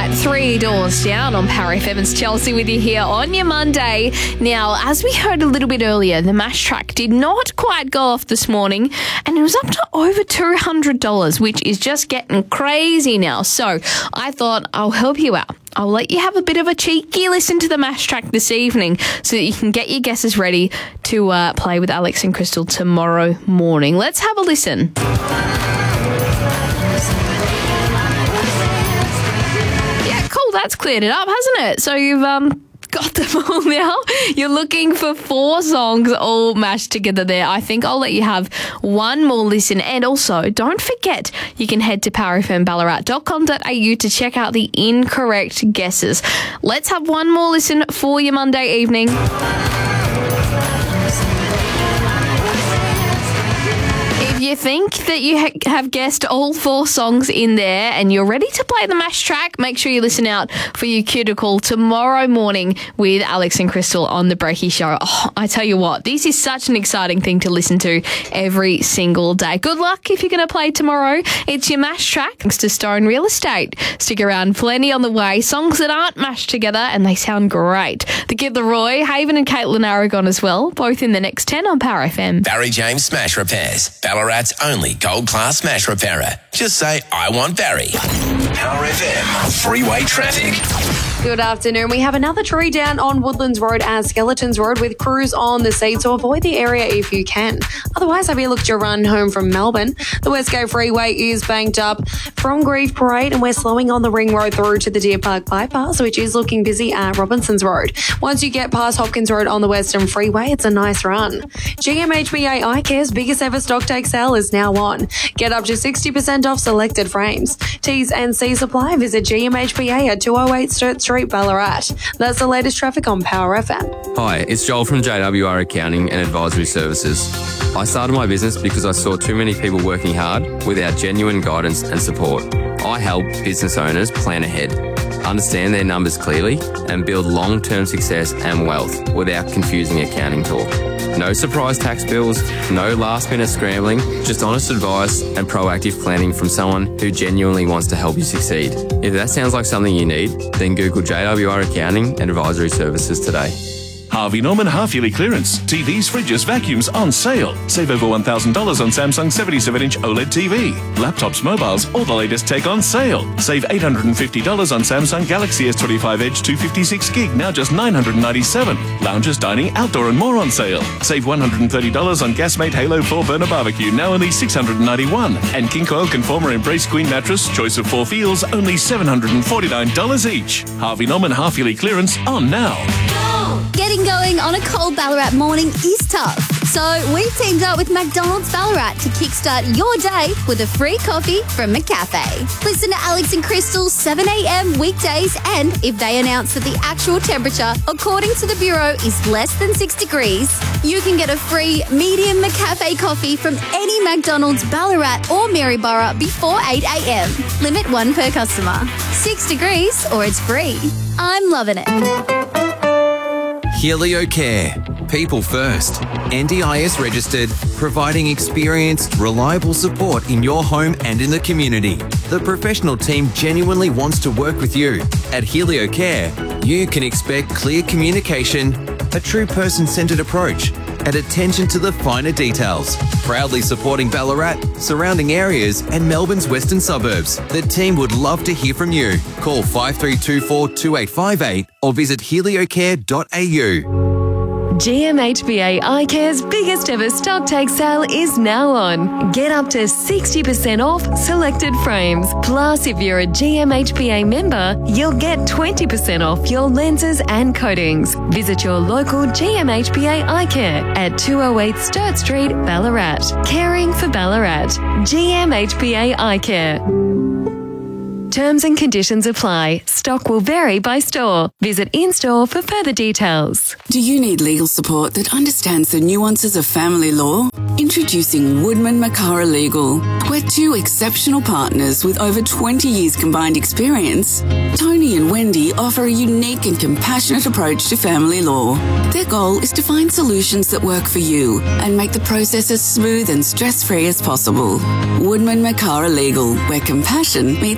Three Doors Down on Power FM's Chelsea with you here on your Monday. Now, as we heard a little bit earlier, the Mash track did not quite go off this morning, and it was up to over $200, which is just getting crazy now. So I thought I'll help you out. I'll let you have a bit of a cheeky listen to the Mash track this evening so that you can get your guesses ready to play with Alex and Crystal tomorrow morning. Let's have a listen. Yeah, cool. That's cleared it up, hasn't it? So you've got them all now. You're looking for 4 songs all mashed together there. I think I'll let you have one more listen. And also, don't forget, you can head to powerfmballarat.com.au to check out the incorrect guesses. Let's have one more listen for your Monday evening. If you think that you have guessed all 4 songs in there and you're ready to play the Mash track, make sure you listen out for your cue to call tomorrow morning with Alex and Crystal on The Breaky Show. Oh, I tell you what, this is such an exciting thing to listen to every single day. Good luck if you're going to play tomorrow. It's your Mash track, thanks to Stone Real Estate. Stick around, plenty on the way. Songs that aren't mashed together and they sound great. The Kid Laroi, Haven and Caitlin Aragon as well, both in the next 10 on Power FM. Barry James Smash Repairs, Ballarat's only gold-class smash repairer. Just say, I want Barry. Power FM, freeway traffic. Good afternoon. We have another tree down on Woodlands Road and Skeletons Road with crews on the scene, so avoid the area if you can. Otherwise, have you looked your run home from Melbourne? The Westgate Freeway is banked up from Grieve Parade, and we're slowing on the Ring Road through to the Deer Park Bypass, which is looking busy at Robinsons Road. Once you get past Hopkins Road on the Western Freeway, it's a nice run. GMHBA iCare's biggest ever stock take sale is now on. Get up to 60% off selected frames. T's and C's apply. Visit GMHBA at 208 Sturt Street, Ballarat. That's the latest traffic on Power FM. Hi, it's Joel from JWR Accounting and Advisory Services. I started my business because I saw too many people working hard without genuine guidance and support. I help business owners plan ahead, understand their numbers clearly, and build long-term success and wealth without confusing accounting talk. No surprise tax bills, no last-minute scrambling, just honest advice and proactive planning from someone who genuinely wants to help you succeed. If that sounds like something you need, then Google JWR Accounting and Advisory Services today. Harvey Norman half-yearly clearance. TVs, fridges, vacuums on sale. Save over $1,000 on Samsung 77-inch OLED TV. Laptops, mobiles, all the latest tech on sale. Save $850 on Samsung Galaxy S25 Edge 256GB, now just $997. Lounges, dining, outdoor and more on sale. Save $130 on Gasmate Halo 4 Burner Barbecue, now only $691. And King Coil Conformer Embrace Queen Mattress, choice of 4 feels, only $749 each. Harvey Norman half-yearly clearance on now. Getting going on a cold Ballarat morning is tough. So we've teamed up with McDonald's Ballarat to kickstart your day with a free coffee from McCafe. Listen to Alex and Crystal 7 a.m. weekdays, and if they announce that the actual temperature, according to the Bureau, is less than 6 degrees, you can get a free medium McCafe coffee from any McDonald's Ballarat or Maryborough before 8 a.m. Limit 1 per customer. 6 degrees or it's free. I'm loving it. Helio Care. People first. NDIS registered, providing experienced, reliable support in your home and in the community. The professional team genuinely wants to work with you. At Helio Care, you can expect clear communication, a true person-centred approach, and attention to the finer details. Proudly supporting Ballarat, surrounding areas, and Melbourne's western suburbs. The team would love to hear from you. Call 5324 2858 or visit heliocare.au. GMHBA iCare's biggest ever stock take sale is now on. Get up to 60% off selected frames. Plus, if you're a GMHBA member, you'll get 20% off your lenses and coatings. Visit your local GMHBA iCare at 208 Sturt Street, Ballarat. Caring for Ballarat. GMHBA iCare. Terms and conditions apply. Stock will vary by store. Visit in-store for further details. Do you need legal support that understands the nuances of family law? Introducing Woodman Makara Legal. We're 2 exceptional partners with over 20 years combined experience. Tony and Wendy offer a unique and compassionate approach to family law. Their goal is to find solutions that work for you and make the process as smooth and stress-free as possible. Woodman Makara Legal, where compassion meets expertise.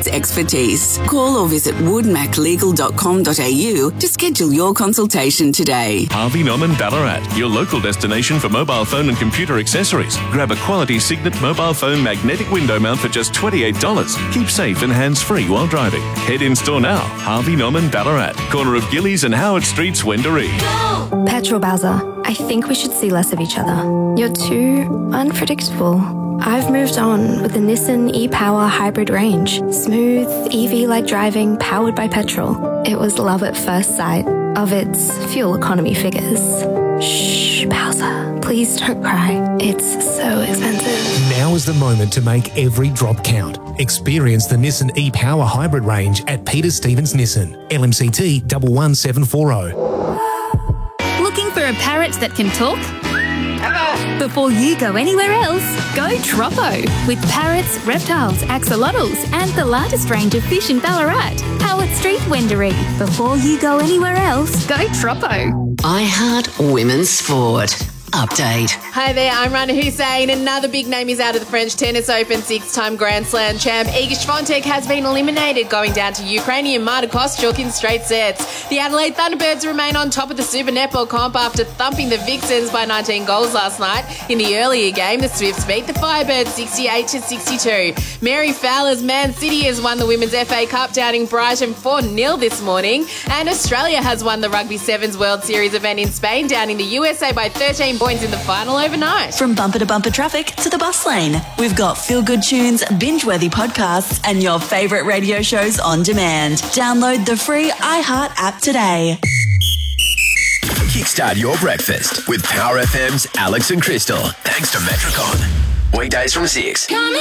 expertise. Call or visit woodmaclegal.com.au to schedule your consultation today. Harvey Norman Ballarat, your local destination for mobile phone and computer accessories. Grab a quality Signet mobile phone magnetic window mount for just $28. Keep safe and hands-free while driving. Head in store now. Harvey Norman Ballarat, corner of Gillies and Howard Streets, Wendouree. Petrol Bowser, I think we should see less of each other. You're too unpredictable. I've moved on with the Nissan e-Power hybrid range. Smooth, EV-like driving, powered by petrol. It was love at first sight of its fuel economy figures. Shh, Bowser, please don't cry. It's so expensive. Now is the moment to make every drop count. Experience the Nissan e-Power hybrid range at Peter Stevens Nissan, LMCT 11740. Looking for a parrot that can talk? Before you go anywhere else, go Troppo. With parrots, reptiles, axolotls, and the largest range of fish in Ballarat. Howard Street, Wendouree. Before you go anywhere else, go Troppo. iHeart Women's Sport. Update. Hi there, I'm Rana Hussein. Another big name is out of the French Tennis Open. 6-time Grand Slam champ Iga Swiatek has been eliminated, going down to Ukrainian Marta Kostyuk in straight sets. The Adelaide Thunderbirds remain on top of the Super Netball comp after thumping the Vixens by 19 goals last night. In the earlier game, the Swifts beat the Firebirds 68-62. Mary Fowler's Man City has won the Women's FA Cup, downing Brighton 4-0 this morning. And Australia has won the Rugby Sevens World Series event in Spain, downing the USA by 13 points in the final overnight. From bumper to bumper traffic to the bus lane, we've got feel-good tunes, binge-worthy podcasts, and your favourite radio shows on demand. Download the free iHeart app today. Kickstart your breakfast with Power FM's Alex and Crystal. Thanks to Metricon. Weekdays from 6.